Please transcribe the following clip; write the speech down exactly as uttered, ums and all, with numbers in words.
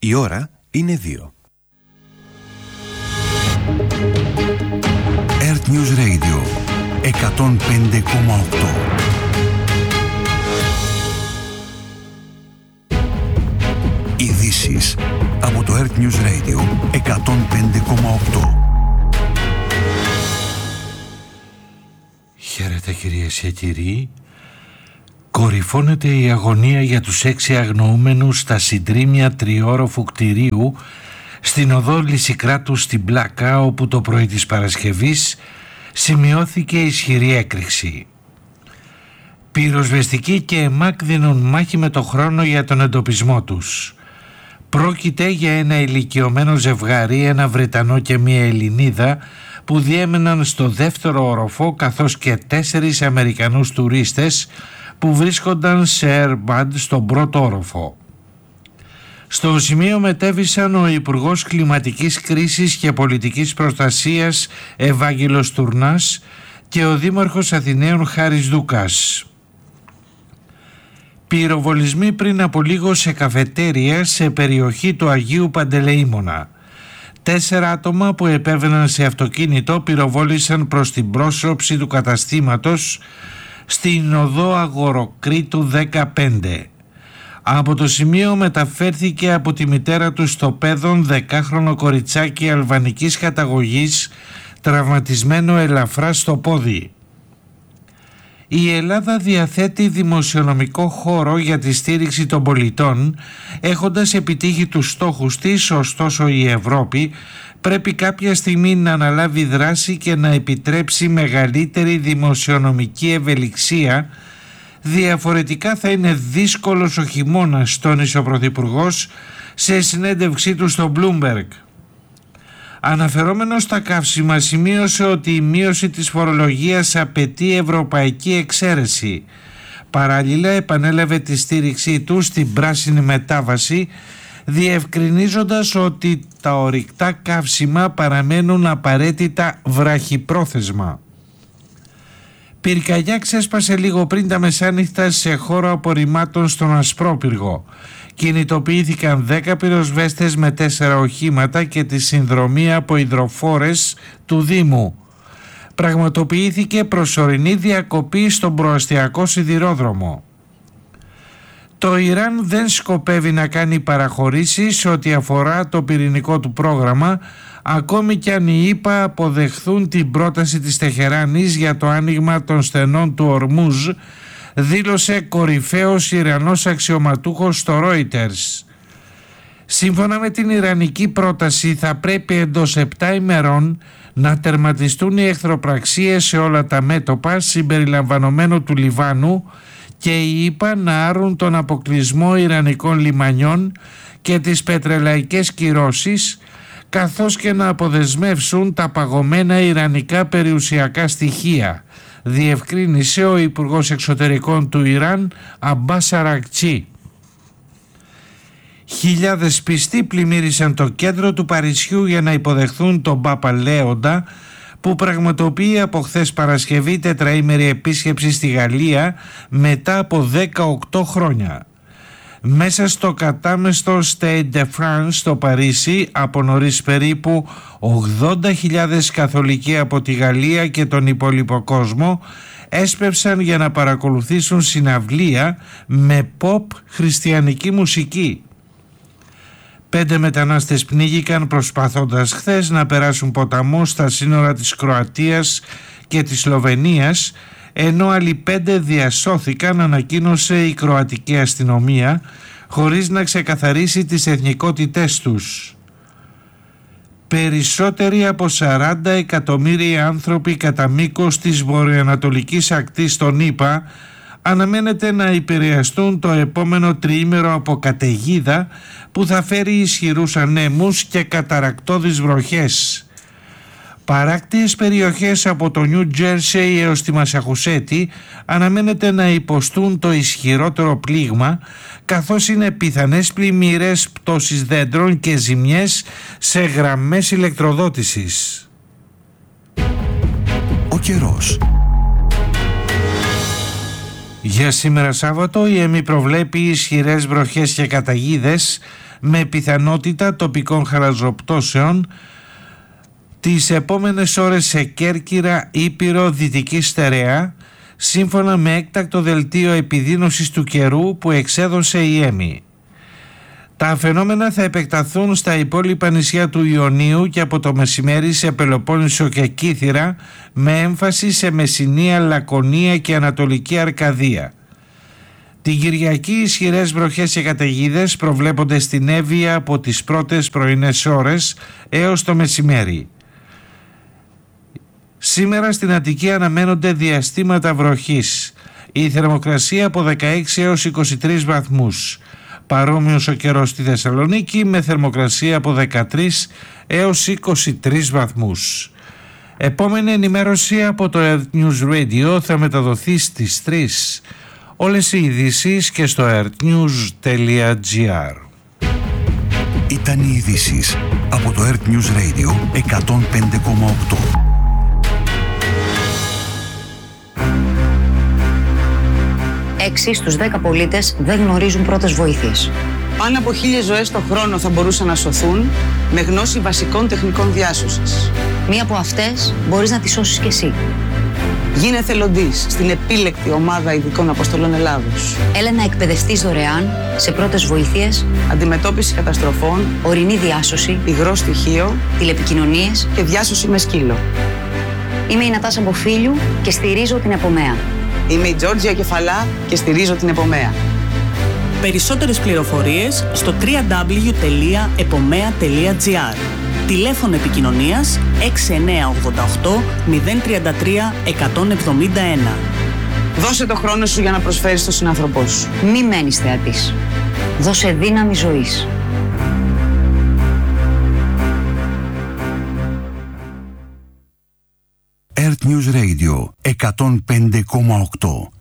Η ώρα είναι δύο. Earth News Radio εκατόν πέντε κόμμα οκτώ. Ειδήσεις από το Earth News Radio εκατόν πέντε κόμμα οκτώ. Χαίρετε κυρίες και κύριοι. Κορυφώνεται η αγωνία για τους έξι αγνοούμενους στα συντρίμμια τριόροφου κτηρίου στην οδό Λυσικράτου στην Πλάκα, όπου το πρωί της Παρασκευής σημειώθηκε ισχυρή έκρηξη. Πυροσβεστικοί και ΕΜΑΚ δίνουν μάχη με το χρόνο για τον εντοπισμό τους. Πρόκειται για ένα ηλικιωμένο ζευγάρι, ένα Βρετανό και μία Ελληνίδα, που διέμεναν στο δεύτερο όροφο, καθώς και τέσσερις Αμερικανούς τουρίστες που βρίσκονταν σε Airbud στον πρώτο όροφο. Στο σημείο μετέβησαν ο Υπουργός Κλιματικής Κρίσης και Πολιτικής Προστασίας Ευάγγελος Τουρνάς και ο Δήμαρχος Αθηναίων Χάρης Δούκας. Πυροβολισμοί πριν από λίγο σε καφετέρια σε περιοχή του Αγίου Παντελεήμονα. Τέσσερα άτομα που επέβαιναν σε αυτοκίνητο πυροβόλησαν προς την πρόσωψη του καταστήματος στην οδό Αγοροκρήτου δεκαπέντε. Από το σημείο μεταφέρθηκε από τη μητέρα του στο παιδόν δεκάχρονο κοριτσάκι αλβανικής καταγωγής, τραυματισμένο ελαφρά στο πόδι. Η Ελλάδα διαθέτει δημοσιονομικό χώρο για τη στήριξη των πολιτών, έχοντας επιτύχει τους στόχους της, ωστόσο η Ευρώπη πρέπει κάποια στιγμή να αναλάβει δράση και να επιτρέψει μεγαλύτερη δημοσιονομική ευελιξία, διαφορετικά θα είναι δύσκολος ο χειμώνας, τόνισε ο Πρωθυπουργός σε συνέντευξή του στο Bloomberg. Αναφερόμενος στα καύσιμα, σημείωσε ότι η μείωση της φορολογίας απαιτεί ευρωπαϊκή εξαίρεση. Παράλληλα επανέλαβε τη στήριξή του στην πράσινη μετάβαση, διευκρινίζοντας ότι τα ορυκτά καύσιμα παραμένουν απαραίτητα βραχυπρόθεσμα. Πυρκαγιά ξέσπασε λίγο πριν τα μεσάνυχτα σε χώρο απορριμμάτων στον Ασπρόπυργο. Κινητοποιήθηκαν δέκα πυροσβέστες με τέσσερα οχήματα και τη συνδρομή από υδροφόρες του Δήμου. Πραγματοποιήθηκε προσωρινή διακοπή στον προαστιακό σιδηρόδρομο. Το Ιράν δεν σκοπεύει να κάνει παραχωρήσεις ό,τι αφορά το πυρηνικό του πρόγραμμα, ακόμη κι αν οι ΗΠΑ αποδεχθούν την πρόταση της Τεχεράνης για το άνοιγμα των στενών του Ορμούζ, δήλωσε κορυφαίος Ιρανός αξιωματούχος στο Reuters. Σύμφωνα με την ιρανική πρόταση, θα πρέπει εντός επτά ημερών να τερματιστούν οι εχθροπραξίες σε όλα τα μέτωπα, συμπεριλαμβανομένου του Λιβάνου, και οι ΗΠΑ να άρουν τον αποκλεισμό ιρανικών λιμανιών και τις πετρελαϊκές κυρώσεις, καθώς και να αποδεσμεύσουν τα παγωμένα ιρανικά περιουσιακά στοιχεία, διευκρίνησε ο Υπουργός Εξωτερικών του Ιράν, Αμπάς Αρακτσί. Χιλιάδες πιστοί πλημμύρισαν το κέντρο του Παρισιού για να υποδεχθούν τον Πάπα Λέοντα, που πραγματοποιεί από χθες Παρασκευή τετραήμερη επίσκεψη στη Γαλλία μετά από δεκαοκτώ χρόνια. Μέσα στο κατάμεστο Stade de France στο Παρίσι, από νωρίς περίπου ογδόντα χιλιάδες καθολικοί από τη Γαλλία και τον υπόλοιπο κόσμο έσπευσαν για να παρακολουθήσουν συναυλία με pop χριστιανική μουσική. Πέντε μετανάστες πνίγηκαν προσπαθώντας χθες να περάσουν ποταμό στα σύνορα της Κροατίας και της Σλοβενίας, ενώ άλλοι πέντε διασώθηκαν, ανακοίνωσε η κροατική αστυνομία, χωρίς να ξεκαθαρίσει τις εθνικότητές τους. Περισσότεροι από σαράντα εκατομμύρια άνθρωποι κατά μήκος της βορειοανατολικής ακτής των ΗΠΑ αναμένεται να επηρεαστούν το επόμενο τριήμερο από καταιγίδα που θα φέρει ισχυρούς ανέμους και καταρρακτώδεις βροχές. Παράκτιες περιοχές από το Νιου Τζέρσεϊ έως τη Μασαχουσέτη αναμένεται να υποστούν το ισχυρότερο πλήγμα, καθώς είναι πιθανές πλημμύρες, πτώσεις δέντρων και ζημιές σε γραμμές ηλεκτροδότησης. Ο καιρός. Για σήμερα Σάββατο η ΕΜΗ προβλέπει ισχυρές βροχές και καταιγίδες με πιθανότητα τοπικών χαλαζοπτώσεων τις επόμενες ώρες σε Κέρκυρα, Ήπειρο, Δυτική Στερεά, σύμφωνα με έκτακτο δελτίο επιδείνωσης του καιρού που εξέδωσε η ΕΜΗ. Τα φαινόμενα θα επεκταθούν στα υπόλοιπα νησιά του Ιωνίου και από το μεσημέρι σε Πελοπόννησο και Κύθυρα, με έμφαση σε Μεσσηνία, Λακωνία και Ανατολική Αρκαδία. Την Κυριακή ισχυρές βροχές και καταιγίδες προβλέπονται στην Εύβοια από τις πρώτες πρωινές ώρες έως το μεσημέρι. Σήμερα στην Αττική αναμένονται διαστήματα βροχής. Η θερμοκρασία από δεκαέξι έως είκοσι τρεις βαθμούς. Παρόμοιος ο καιρός στη Θεσσαλονίκη με θερμοκρασία από δεκατρείς έως είκοσι τρεις βαθμούς. Επόμενη ενημέρωση από το Earth News Radio θα μεταδοθεί στις τρεις. Όλες οι ειδήσεις και στο earthnews τελεία gr. Ήταν οι ειδήσεις από το Earth News Radio εκατόν πέντε κόμμα οκτώ. έξι στους δέκα πολίτες δεν γνωρίζουν πρώτες βοήθειες. Πάνω από χίλιες ζωές το χρόνο θα μπορούσαν να σωθούν με γνώση βασικών τεχνικών διάσωσης. Μία από αυτές μπορείς να τη σώσεις κι εσύ. Γίνε εθελοντής στην επίλεκτη ομάδα ειδικών αποστολών Ελλάδος. Έλα να εκπαιδευτείς δωρεάν σε πρώτες βοήθειες, αντιμετώπιση καταστροφών, ορεινή διάσωση, υγρό στοιχείο, τηλεπικοινωνίες και διάσωση με σκύλο. Είμαι η Νατάσα Μποφίλιου και στηρίζω την Επομέα. Είμαι η Τζόρτζια Κεφαλά και στηρίζω την Επομέα. Περισσότερες πληροφορίες στο double-u double-u double-u τελεία επομέα τελεία gr. Τηλέφωνο επικοινωνίας έξι εννιά οκτώ οκτώ μηδέν τρία τρία εκατόν εβδομήντα ένα. Δώσε το χρόνο σου για να προσφέρεις στον συνάνθρωπό σου. Μη μένεις θεατής. Δώσε δύναμη ζωής. Earth News Radio εκατόν πέντε κόμμα οκτώ.